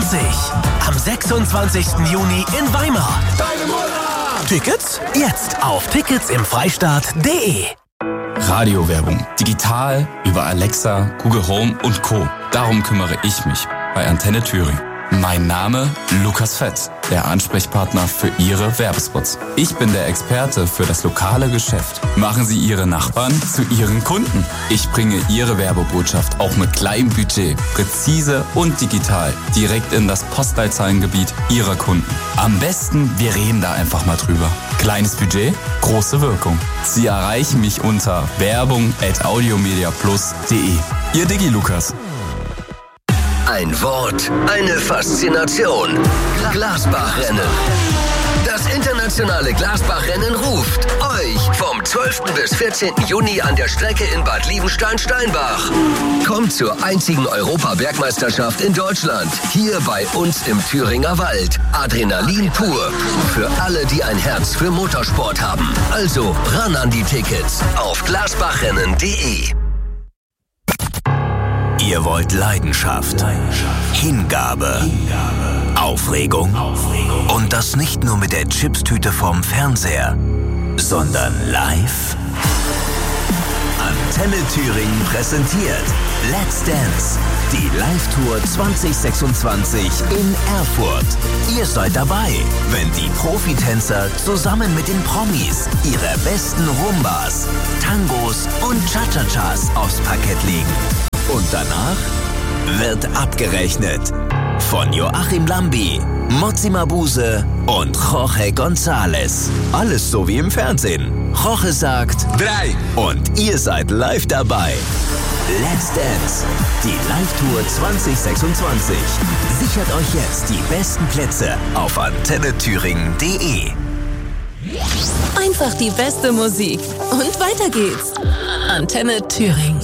Am 26. Juni in Weimar. Deine Mutter! Tickets jetzt auf ticketsimfreistaat.de. Radiowerbung. Digital, über Alexa, Google Home und Co. Darum kümmere ich mich bei Antenne Thüringen. Mein Name Lukas Fett, der Ansprechpartner für Ihre Werbespots. Ich bin der Experte für das lokale Geschäft. Machen Sie Ihre Nachbarn zu Ihren Kunden. Ich bringe Ihre Werbebotschaft auch mit kleinem Budget, präzise und digital, direkt in das Postleitzahlengebiet Ihrer Kunden. Am besten, wir reden da einfach mal drüber. Kleines Budget, große Wirkung. Sie erreichen mich unter werbung@audiomediaplus.de. Ihr Digi Lukas. Ein Wort, eine Faszination. Glasbachrennen. Das internationale Glasbachrennen ruft euch vom 12. bis 14. Juni an der Strecke in Bad Liebenstein-Steinbach. Kommt zur einzigen Europabergmeisterschaft in Deutschland. Hier bei uns im Thüringer Wald. Adrenalin pur. Für alle, die ein Herz für Motorsport haben. Also ran an die Tickets auf glasbachrennen.de. Ihr wollt Leidenschaft, Hingabe, Aufregung. Und das nicht nur mit der Chipstüte vorm Fernseher, sondern live. Antenne Thüringen präsentiert Let's Dance, die Live-Tour 2026 in Erfurt. Ihr seid dabei, wenn die Profitänzer zusammen mit den Promis ihre besten Rumbas, Tangos und Cha-Cha-Chas aufs Parkett legen. Und danach wird abgerechnet. Von Joachim Lambi, Motsi Mabuse und Jorge González. Alles so wie im Fernsehen. Jorge sagt 3 und ihr seid live dabei. Let's Dance, die Live-Tour 2026. Sichert euch jetzt die besten Plätze auf antennethüringen.de. Einfach die beste Musik. Und weiter geht's. Antenne Thüringen.